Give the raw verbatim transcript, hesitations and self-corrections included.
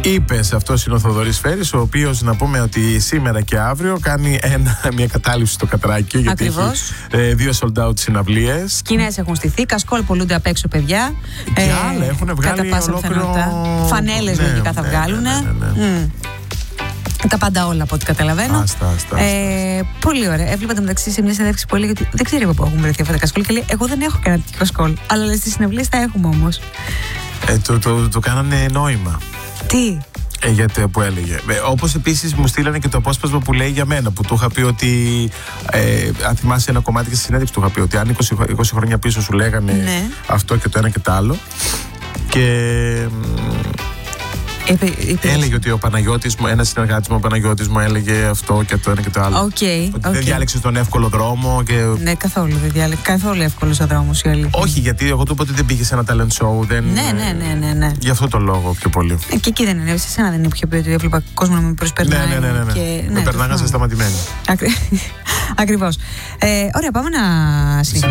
Είπες, αυτός είναι ο Θοδωρής Φέρης, ο οποίος να πούμε ότι σήμερα και αύριο κάνει ένα, μια κατάληψη στο Κατράκι. Γιατί ακριβώς. Έχει ε, δύο sold out συναυλίες. Σκηνές έχουν στηθεί, κασκόλ πολλούνται απ' έξω, παιδιά. Και ε, άλλα έχουν βγάλει κατά πάσα ολόκληρο... πιθανότητα. Φανέλες ναι, λογικά θα ναι, βγάλουν. Ναι, ναι, ναι, ναι. Mm. Τα πάντα όλα από ό,τι καταλαβαίνω. Άστα, άστα, άστα, ε, άστα. Πολύ ωραία. Έβλεπα το μεταξύ σε μια συνέντευξη που έλεγε ότι δεν ξέρει από πού έχουν βρεθεί αυτά τα κασκόλ. Και λέει: εγώ δεν έχω κανένα τέτοιο κασκόλ. Αλλά λέει, στις συναυλίες τα έχουμε όμως. Ε, το, το, το κάνανε νόημα. Τι? Ε, γιατί που έλεγε. Ε, όπως επίσης μου στείλανε και το απόσπασμα που λέει για μένα, που του είχα πει ότι. Ε, αν θυμάσαι ένα κομμάτι και στη συνέντευξη του είχα πει ότι αν είκοσι, είκοσι χρόνια πίσω σου λέγανε ναι. αυτό και το ένα και το άλλο. Και. Είπε, είπε, έλεγε ότι ο Παναγιώτης μου, ένας συνεργάτης μου, ο Παναγιώτης μου έλεγε αυτό και το ένα και το άλλο. Okay, ότι okay. δεν διάλεξες τον εύκολο δρόμο. Και... Ναι, καθόλου δεν διάλεξε. Καθόλου εύκολος ο δρόμος η αλήθεια. Όχι, γιατί εγώ του είπα ότι δεν πήγε σε ένα talent show. Δεν... Ναι, ναι, ναι, ναι, ναι. Γι' αυτό το λόγο πιο πολύ. Ε, και εκεί δεν είναι. Σε εσένα δεν είναι πιο πει ότι έβλεπα κόσμο να με προσπερνάει. Ναι, ναι, ναι. ναι. Και... με ναι, περνάγανε σταματημένοι. Ακρι... Ακριβώς. Ε, ωραία, πάμε να συνεχίσουμε.